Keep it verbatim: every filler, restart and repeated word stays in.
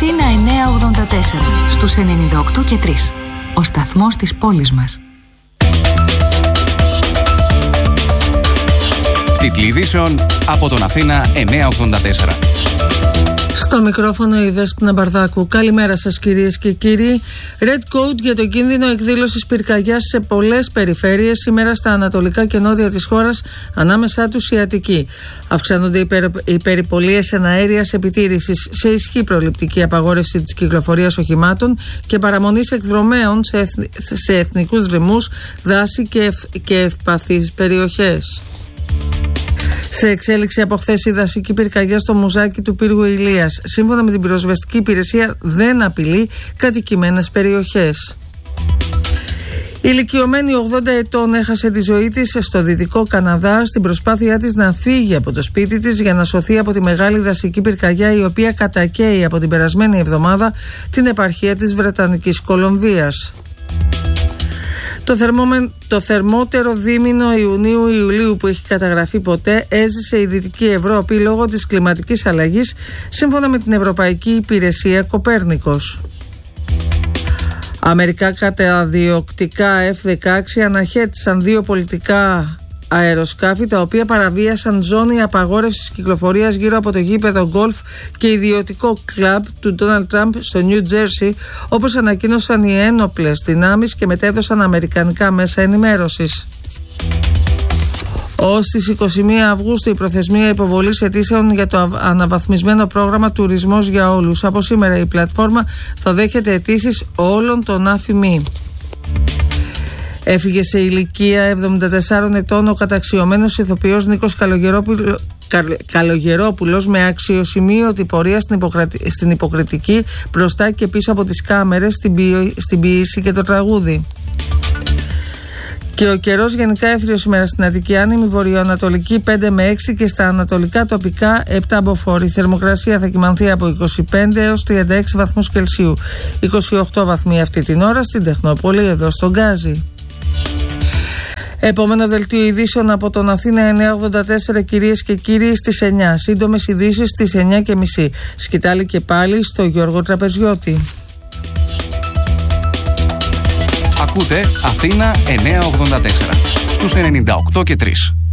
Αθήνα εννιακόσια ογδόντα τέσσερα, στους ενενήντα οκτώ και τρία. Ο σταθμός της πόλης μας. Τίτλοι ειδήσεων από τον Αθήνα εννιακόσια ογδόντα τέσσερα. Στο μικρόφωνο η Δέσποινα Μπαρδάκου. Καλημέρα σας κυρίες και κύριοι. Red Code για το κίνδυνο εκδήλωσης πυρκαγιάς σε πολλές περιφέρειες σήμερα στα ανατολικά και νότια της χώρας, ανάμεσά τους η Αττική. Αυξάνονται οι, περι, οι περιπολίες εναέριας επιτήρησης, σε ισχύ προληπτική απαγόρευση της κυκλοφορίας οχημάτων και παραμονής εκδρομέων σε, εθ, σε εθνικούς δρυμούς, δάση και, ευ, και ευπαθείς περιοχές. Σε εξέλιξη από χθες η δασική πυρκαγιά στο Μουζάκι του πύργου Ηλίας, σύμφωνα με την πυροσβεστική υπηρεσία, δεν απειλεί κατοικημένες περιοχές. Η ηλικιωμένη ογδόντα ετών έχασε τη ζωή της στο Δυτικό Καναδά στην προσπάθειά της να φύγει από το σπίτι της για να σωθεί από τη μεγάλη δασική πυρκαγιά, η οποία κατακαίει από την περασμένη εβδομάδα την επαρχία της Βρετανικής Κολομβίας. Το, θερμόμε... το θερμότερο δίμηνο Ιουνίου-Ιουλίου που έχει καταγραφεί ποτέ έζησε η Δυτική Ευρώπη λόγω της κλιματικής αλλαγής, σύμφωνα με την Ευρωπαϊκή Υπηρεσία Κοπέρνικος. Αμερικά καταδιοκτικά εφ δεκαέξι αναχέτησαν δύο πολιτικά αεροσκάφη, τα οποία παραβίασαν ζώνη απαγόρευσης κυκλοφορίας γύρω από το γήπεδο γκολφ και ιδιωτικό κλαμπ του Ντόναλντ Τραμπ στο Νιου Τζέρσι, όπως ανακοίνωσαν οι ένοπλες δυνάμεις και μετέδωσαν αμερικανικά μέσα ενημέρωσης. Ως τις είκοσι μία Αυγούστου η προθεσμία υποβολής αιτήσεων για το αναβαθμισμένο πρόγραμμα Τουρισμός για Όλους. Από σήμερα η πλατφόρμα θα δέχεται αιτήσεις όλων των ΑΦΙΜΗ. Έφυγε σε ηλικία εβδομήντα τεσσάρων ετών ο καταξιωμένος ηθοποιός Νίκος Καλογερόπουλο, Καλογερόπουλος με αξιοσημείωτη πορεία στην, υποκρατη, στην υποκριτική, μπροστά και πίσω από τις κάμερες, στην, ποιο, στην ποίηση και το τραγούδι. Και ο καιρός γενικά έθριος σήμερα στην Αττική, άνεμη βορειοανατολική πέντε με έξι και στα ανατολικά τοπικά επτά μποφόρ. Η θερμοκρασία θα κυμανθεί από είκοσι πέντε έως τριάντα έξι βαθμούς Κελσίου. είκοσι οκτώ βαθμοί αυτή την ώρα στην Τεχνόπολη, εδώ στον Γκάζι. Επόμενο δελτίο ειδήσεων από τον Αθήνα εννιακόσια ογδόντα τέσσερα, κυρίες και κύριοι, στις εννιά. Σύντομες ειδήσεις στις εννιά και μισή. Σκητάλη και πάλι στο Γιώργο Τραπεζιώτη. Ακούτε Αθήνα εννιακόσια ογδόντα τέσσερα στους ενενήντα οκτώ και τρία.